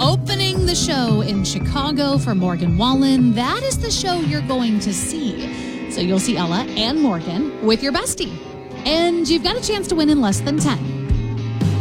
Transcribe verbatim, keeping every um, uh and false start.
Opening the show in Chicago for Morgan Wallen, that is the show you're going to see. So you'll see Ella and Morgan with your bestie. And you've got a chance to win in less than ten.